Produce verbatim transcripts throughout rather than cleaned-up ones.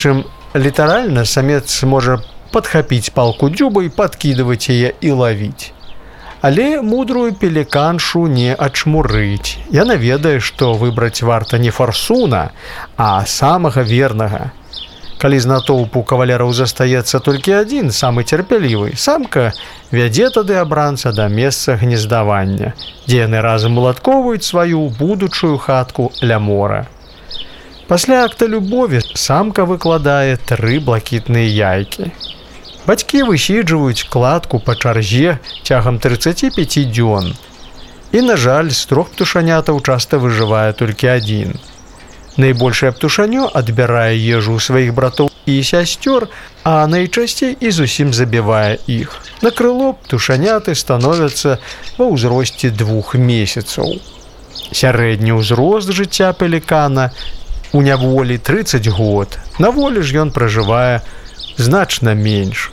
Чым літаральна самец можа падхапіць палку дзюбай, падкідваць яе і лавіць. Але мудрую пеліканшу не ачмурыць. Яна ведае, што выбраць варта не фарсуна, а самага вернага. Калі з натоўпу кавалераў застаецца толькі адзін, самы цярпялівы, самка вядзе тады абранца да месца гнездавання, дзе яны разам уладкоўваюць сваю будучую хатку ля мора. Пасля акта любові самка выкладае тры блакітныя яйкі. Бацькі высіджваюць кладку па чарзе цягам трыццаці пяці дзён. І, на жаль, з трох птушанятаў часта выжывае толькі адзін. Найбольшае птушанё адбірае ежу ў сваіх братоў і сясцёр, а найчасцей і зусім забівае іх. На крыло птушаняты становяцца ва ўзросце двух месяцаў. Сярэдні ўзрост жыцця пелікана у няволі трыццаць год, на волі ж ён пражывае значна менш.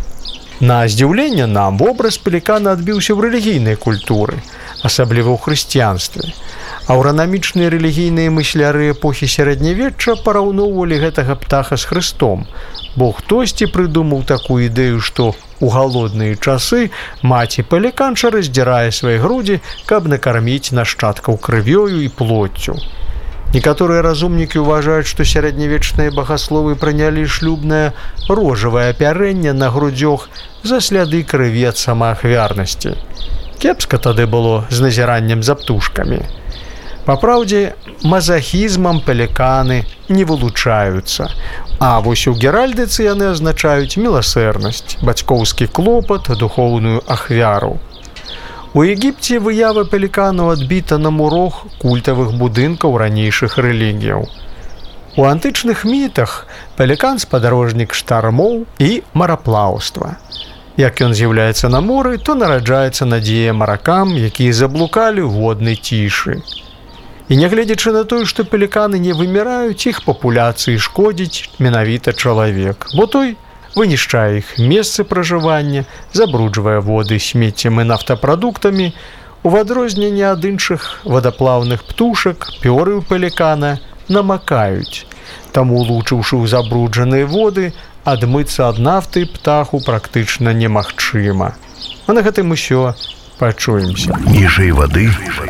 На здзіўленне нам вобраз пелікана адбіўся ў рэлігійнай культуры, асабліва ў хрысціянстве. Аўранамічныя рэлігійныя мысляры эпохі сярэднявечча параўноўвалі гэтага птаха з Хрыстом, бо хтосьці прыдумаў такую ідэю, што у галодныя часы маці пеліканша раздзірае свае грудзі, каб накарміць нашчадкаў крывёю і плоццю. Некаторыя разумнікі ўважаюць, што сярэднявечныя багасловы прынялі шлюбнае рожавае апярэнне на грудзёх за сляды крыві ад самаахвярнасці. Кепска тады было з назіраннем за птушкамі. Папраўдзе, мазахізмам пеліканы не вылучаюцца, а вось у геральдыцы яны азначаюць міласэрнасць, бацькоўскі клопат, духоўную ахвяру. У Егіпце выява пеліканаў адбіта на мурах культавых будынкаў ранейшых рэлігіяў. У антычных мітах пелікан спадарожнік штармоў і мараплаўства. Як ён з'яўляецца на моры, то нараджаецца надзея маракам, якія заблукалі ў воднай цішы. І нягледзячы на тое, што пеліканы не выміраюць, іх папуляцыі шкодзіць менавіта чалавек, бо той вынішчае іх месцы пражывання, забруджвае воды смеццем і нафтапрадуктамі. У адрозненне ад іншых вадаплаўных птушак, пёры ў пелікана намакаюць. Таму, улучыўшы ў забруджаныя воды, адмыцца ад нафты птаху практычна немагчыма. А на гэтым усё. Пачуемся. Ніжэй вады,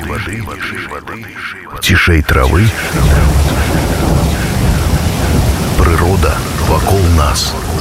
цішэй травы, прырода вакол нас.